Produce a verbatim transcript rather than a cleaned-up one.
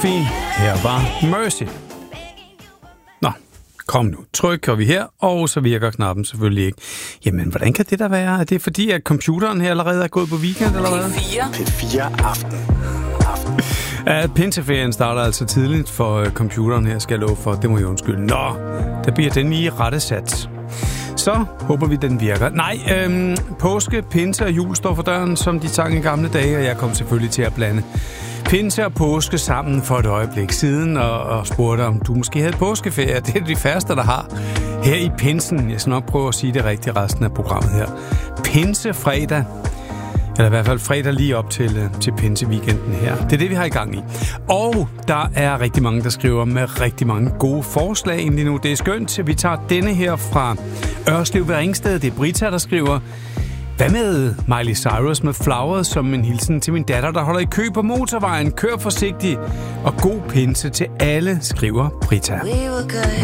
fin. Her var Mercy. Nå, kom nu. Trykker vi her, og så virker knappen selvfølgelig ikke. Jamen, hvordan kan det der være? Er det fordi, at computeren her allerede er gået på weekend, eller hvad? P fire. P fire Aften. Ja, pinseferien starter altså tidligt for computeren her, skal jeg love for. Det må jeg undskylde. Nå, der bliver den lige rettesat. Så håber vi, den virker. Nej, øhm, påske, pinse og jul står for døren, som de sang i gamle dage, og jeg kom selvfølgelig til at blande pinse og påske sammen for et øjeblik siden, og, og spurgte, om du måske havde påskeferie. Det er de færreste, der har her i pinsen. Jeg skal nok prøve at sige det rigtigt resten af programmet her. Pinsefredag. Eller i hvert fald fredag lige op til, til pinseweekenden her. Det er det, vi har i gang i. Og der er rigtig mange, der skriver med rigtig mange gode forslag egentlig nu. Det er skønt. Vi tager denne her fra Ørslev ved Ringsted. Det er Brita, der skriver: hvad med Miley Cyrus med Flowers som en hilsen til min datter, der holder i kø på motorvejen? Kør forsigtigt og god pinse til alle, skriver Brita.